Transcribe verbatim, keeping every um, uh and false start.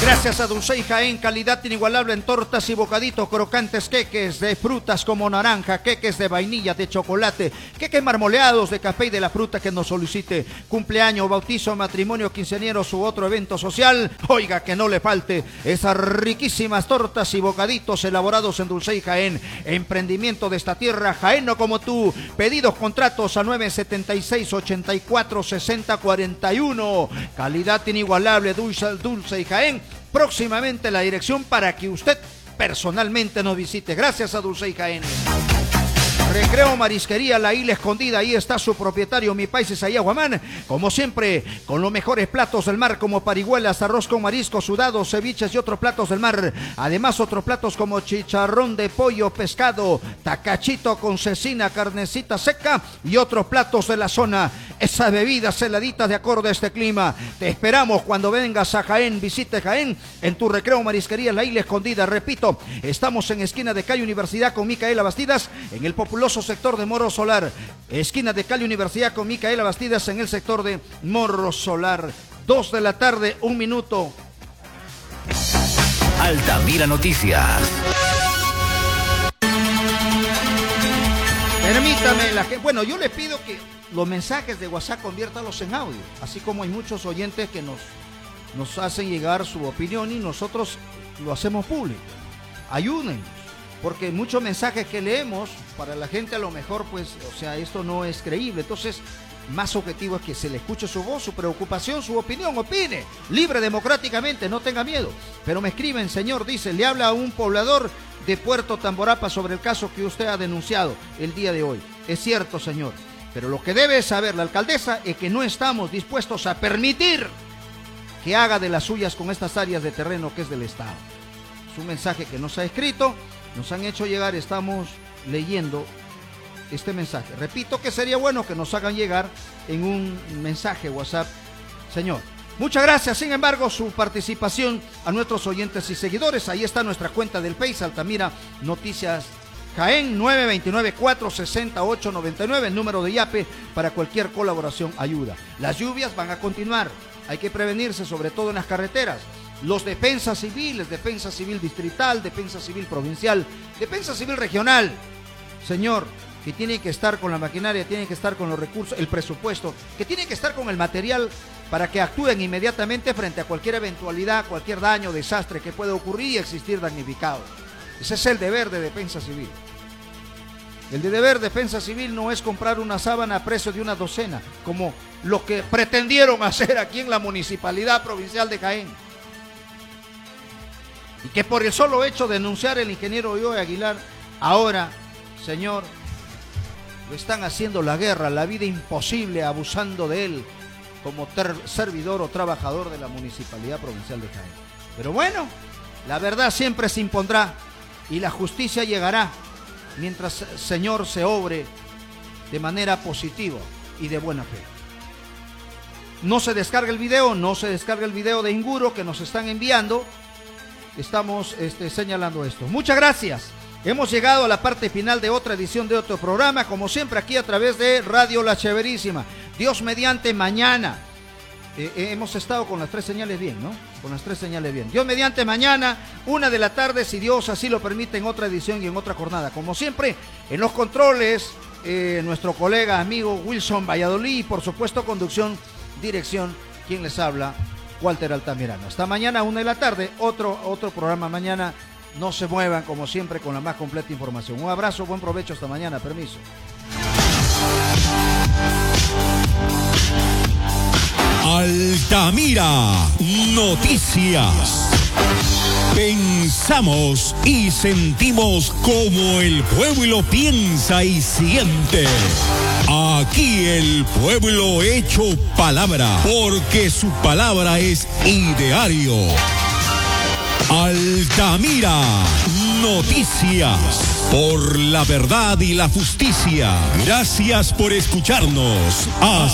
Gracias a Dulce Jaén, calidad inigualable en tortas y bocaditos, crocantes queques de frutas como naranja, queques de vainilla, de chocolate, queques marmoleados de café y de la fruta que nos solicite. Cumpleaños, bautizo, matrimonio, quinceañeros u otro evento social. Oiga, que no le falte esas riquísimas tortas y bocaditos elaborados en Dulce Jaén. Emprendimiento de esta tierra, jaeno como tú. Pedidos, contratos a nueve setenta y seis, ochenta y cuatro, sesenta, cuarenta y uno. Calidad inigualable, Dulce, Dulce Jaén. Próximamente la dirección para que usted personalmente nos visite. Gracias a Dulce Jaén. Recreo Marisquería La Isla Escondida, ahí está su propietario, mi país es Ayahuamán, como siempre, con los mejores platos del mar, como parihuelas, arroz con marisco, sudados, ceviches y otros platos del mar. Además, otros platos como chicharrón de pollo, pescado, tacachito con cecina, carnecita seca y otros platos de la zona. Esas bebidas heladitas de acorde a este clima. Te esperamos cuando vengas a Jaén, visite Jaén en tu Recreo Marisquería La Isla Escondida. Repito, estamos en esquina de calle Universidad con Micaela Bastidas, en el popular sector de Morro Solar, esquina de calle Universidad con Micaela Bastidas en el sector de Morro Solar. Dos de la tarde, un minuto. Altamira Noticias. Permítame, la que, bueno, yo le pido que los mensajes de WhatsApp conviértalos en audio, así como hay muchos oyentes que nos, nos hacen llegar su opinión y nosotros lo hacemos público. Ayúdennos. Porque muchos mensajes que leemos, para la gente a lo mejor, pues, o sea, esto no es creíble. Entonces, más objetivo es que se le escuche su voz, su preocupación, su opinión, opine, libre democráticamente, no tenga miedo. Pero me escriben, señor, dice, le habla a un poblador de Puerto Tamborapa sobre el caso que usted ha denunciado el día de hoy. Es cierto, señor, pero lo que debe saber la alcaldesa es que no estamos dispuestos a permitir que haga de las suyas con estas áreas de terreno que es del Estado. Es un mensaje que nos ha escrito, nos han hecho llegar, estamos leyendo este mensaje. Repito que sería bueno que nos hagan llegar en un mensaje WhatsApp, señor. Muchas gracias, sin embargo, su participación a nuestros oyentes y seguidores. Ahí está nuestra cuenta del Face, Altamira Noticias Jaén, nueve dos nueve, cuatro seis ocho, nueve nueve, el número de YAPE para cualquier colaboración, ayuda. Las lluvias van a continuar, hay que prevenirse, sobre todo en las carreteras. Los defensas civiles, defensa civil distrital, defensa civil provincial, defensa civil regional, señor, que tiene que estar con la maquinaria, tiene que estar con los recursos, el presupuesto, que tiene que estar con el material para que actúen inmediatamente frente a cualquier eventualidad, cualquier daño, desastre que pueda ocurrir y existir damnificados. Ese es el deber de defensa civil. El de deber de defensa civil no es comprar una sábana a precio de una docena, como lo que pretendieron hacer aquí en la Municipalidad Provincial de Jaén. Y que por el solo hecho de denunciar el ingeniero Yoe Aguilar, ahora, señor, lo están haciendo la guerra, la vida imposible, abusando de él como ter- servidor o trabajador de la Municipalidad Provincial de Jaén. Pero bueno, la verdad siempre se impondrá y la justicia llegará mientras el señor se obre de manera positiva y de buena fe. No se descarga el video, no se descarga el video de Inguro que nos están enviando. Estamos este, señalando esto. Muchas gracias. Hemos llegado a la parte final de otra edición de otro programa, como siempre aquí a través de Radio La Chéverísima. Dios mediante, mañana. Eh, eh, hemos estado con las tres señales bien, ¿no? Con las tres señales bien. Dios mediante, mañana, una de la tarde, si Dios así lo permite, en otra edición y en otra jornada. Como siempre, en los controles, eh, nuestro colega, amigo Wilson Valladolid y por supuesto conducción, dirección, quien les habla, Walter Altamirano. Hasta mañana, una de la tarde, otro, otro programa mañana. No se muevan, como siempre, con la más completa información. Un abrazo, buen provecho, hasta mañana, permiso. Altamira Noticias. Pensamos y sentimos como el pueblo piensa y siente. Aquí el pueblo hecho palabra, porque su palabra es ideario. Altamira Noticias, por la verdad y la justicia. Gracias por escucharnos. Hasta